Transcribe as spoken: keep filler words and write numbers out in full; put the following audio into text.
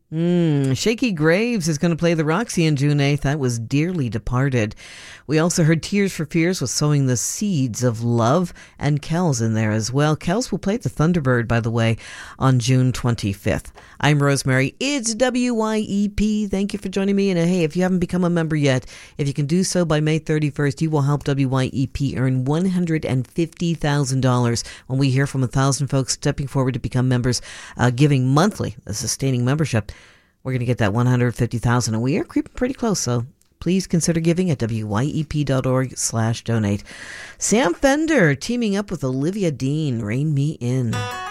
Mm, Shaky Graves is going to play the Roxy on June eighth. That was dearly departed. We also heard Tears for Fears was Sowing the Seeds of Love, and Kells in there as well. Kells will play at the Thunderbird, by the way, on June twenty-fifth. I'm Rosemary. It's W Y E P. Thank you for joining me. And uh, hey, if you haven't become a member yet, if you can do so by May thirty-first, you will help W Y E P earn one hundred fifty thousand dollars when we hear from a thousand folks stepping forward to become members, uh, giving monthly, a sustaining membership. We're going to get that one hundred fifty thousand dollars, and we are creeping pretty close, so please consider giving at W Y E P dot org slash donate. Sam Fender teaming up with Olivia Dean, Rein Me In.